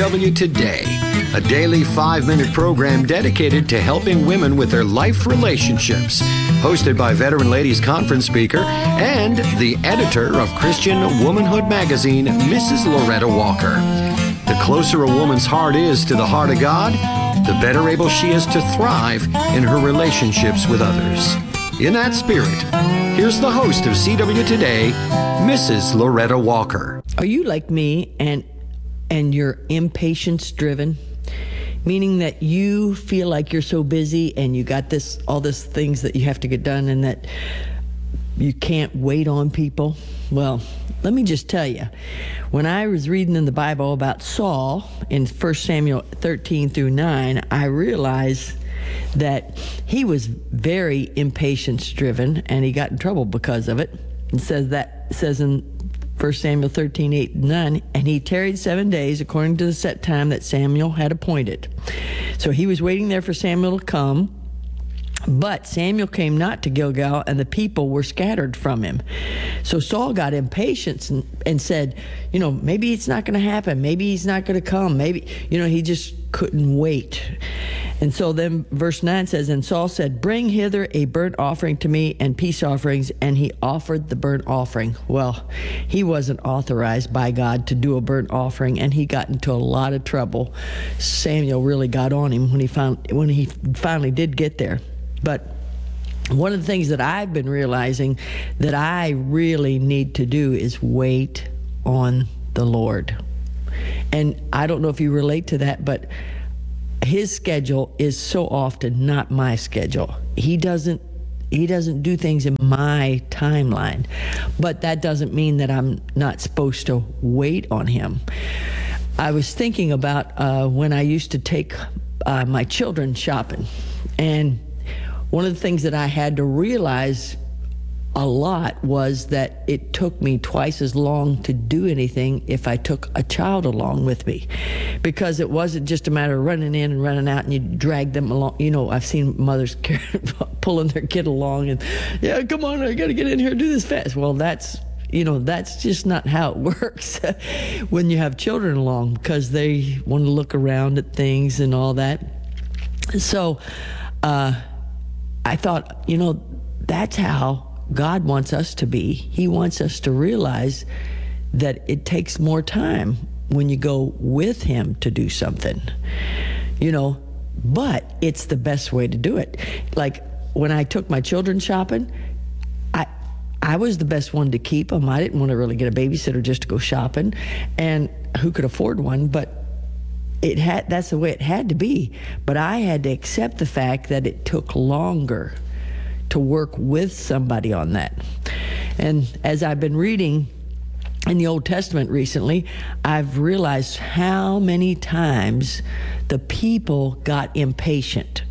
CW Today, a daily 5-minute program dedicated to helping women with their life relationships. Hosted by Veteran Ladies Conference speaker and the editor of Christian Womanhood magazine, Mrs. Loretta Walker. The closer a woman's heart is to the heart of God, the better able she is to thrive in her relationships with others. In that spirit, here's the host of CW Today, Mrs. Loretta Walker. Are you like me and you're impatience-driven? Meaning that you feel like you're so busy and you got all these things that you have to get done and that you can't wait on people? Well, let me just tell you, when I was reading in the Bible about Saul in 1 Samuel 13 through 9, I realized that he was very impatience-driven and he got in trouble because of it. It says in 1 Samuel 13, 8, and 9, and he tarried 7 days according to the set time that Samuel had appointed. So he was waiting there for Samuel to come, but Samuel came not to Gilgal, and the people were scattered from him. So Saul got impatient and said, maybe it's not going to happen. Maybe he's not going to come. Maybe, he just couldn't wait. And so then verse 9 says, and Saul said, bring hither a burnt offering to me and peace offerings. And he offered the burnt offering. Well, he wasn't authorized by God to do a burnt offering, and he got into a lot of trouble. Samuel really got on him when he finally did get there. But one of the things that I've been realizing that I really need to do is wait on the Lord. And I don't know if you relate to that, but his schedule is so often not my schedule. He doesn't do things in my timeline. But that doesn't mean that I'm not supposed to wait on him. I was thinking about when I used to take my children shopping, and one of the things that I had to realize a lot was that it took me twice as long to do anything if I took a child along with me, because it wasn't just a matter of running in and running out and you drag them along. I've seen mothers pulling their kid along and, yeah, come on, I got to get in here and do this fast. Well, that's just not how it works when you have children along, because they want to look around at things and all that. So I thought, that's how God wants us to be. He wants us to realize that it takes more time when you go with him to do something, but it's the best way to do it. Like when I took my children shopping, I was the best one to keep them. I didn't want to really get a babysitter just to go shopping, and who could afford one, but that's the way it had to be. But I had to accept the fact that it took longer to work with somebody on that. And as I've been reading in the Old Testament recently, I've realized how many times the people got impatient.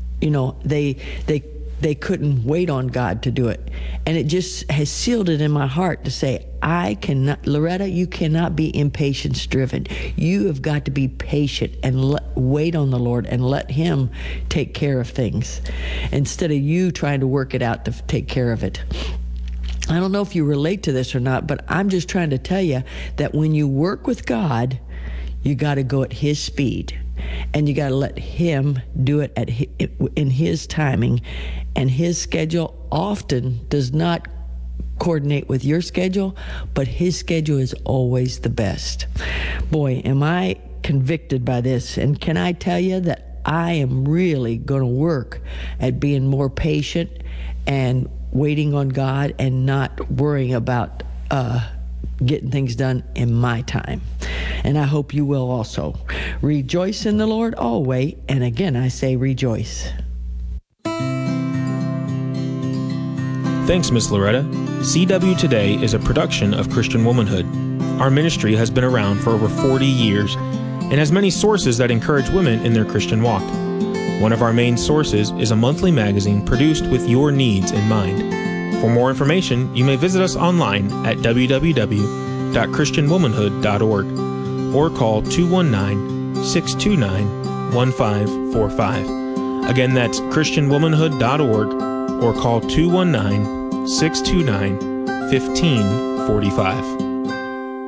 They couldn't wait on God to do it. And it just has sealed it in my heart to say, Loretta, you cannot be impatience driven. You have got to be patient and wait on the Lord and let him take care of things instead of you trying to work it out to take care of it. I don't know if you relate to this or not, but I'm just trying to tell you that when you work with God, you got to go at his speed. And you got to let him do it in his timing. And his schedule often does not coordinate with your schedule, but his schedule is always the best. Boy, am I convicted by this. And can I tell you that I am really going to work at being more patient and waiting on God and not worrying about getting things done in my time. And I hope you will also. Rejoice in the Lord always. And again, I say rejoice. Thanks, Miss Loretta. CW Today is a production of Christian Womanhood. Our ministry has been around for over 40 years and has many sources that encourage women in their Christian walk. One of our main sources is a monthly magazine produced with your needs in mind. For more information, you may visit us online at www.christianwomanhood.org or call 219-629-1545. Again, that's christianwomanhood.org or call 219-629-1545.